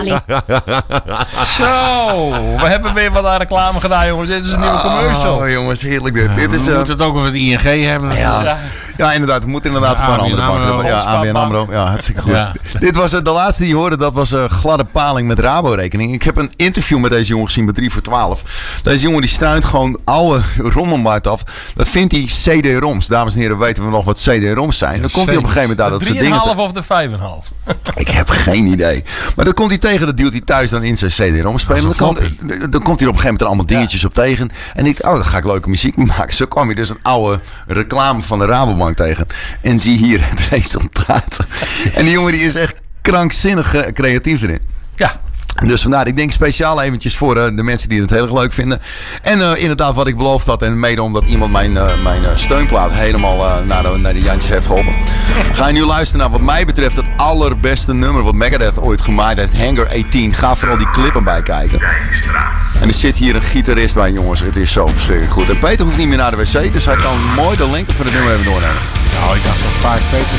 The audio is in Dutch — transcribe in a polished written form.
Ali. Zo, we hebben weer wat aan reclame gedaan, jongens. Dit is een nieuwe commercial. Oh, jongens, heerlijk dit. Dit is, We moeten het ook over het ING hebben. ja, inderdaad. We moeten inderdaad op een andere bank hebben. Ja, ABN AMRO. Ja, hartstikke goed. Ja. Dit was de laatste die je hoorde. Dat was gladde paling met Rabo-rekening. Ik heb een interview met deze jongen gezien bij 3 voor 12. Deze jongen die struint gewoon oude rommelmarkt af. Dat vindt hij CD-ROMs. Dames en heren, weten we nog wat CD-ROMs zijn. Dan komt hij op een gegeven moment uit dat soort dingen. De 3,5 of de 5,5? Ik heb geen idee. Maar dan komt hij tegen, dat duwt hij thuis dan in zijn CD-ROM spelen. Dan komt hij er op een gegeven moment allemaal dingetjes op tegen. En ik dan ga ik leuke muziek maken. Zo kwam je dus een oude reclame van de Rabobank tegen. En zie hier het resultaat. En die jongen die is echt krankzinnig creatief erin. Ja. Dus vandaar, ik denk speciaal eventjes voor de mensen die het heel erg leuk vinden. En inderdaad wat ik beloofd had. En mede omdat iemand mijn steunplaat helemaal naar de Jantjes heeft geholpen. Ga je nu luisteren naar wat mij betreft het allerbeste nummer wat Megadeth ooit gemaakt heeft. Hangar 18. Ga vooral die clip erbij kijken. En er zit hier een gitarist bij, jongens. Het is zo verschrikkelijk goed. En Peter hoeft niet meer naar de wc. Dus hij kan mooi de lengte van het nummer even doornemen. Nou, ik dacht zo vaak